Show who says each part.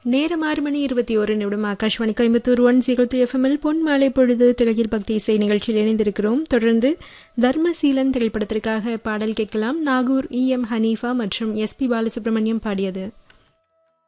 Speaker 1: நேரம் 6:21 ஆகாஷ்வாணி கோயம்புத்தூர் 103 எஃப்எம்மில் பொன் மாலை பொழுது திரையில் பக்தி இசை நிகழ்ச்சியில் இணைந்திருக்கிறோம். தொடர்ந்து தர்மசீலன் திரைப்படத்திற்காக பாடல் கேட்கலாம். நாகூர் EM ஹனீஃபா மற்றும் SP பாலசுப்ரமணியம் பாடியது.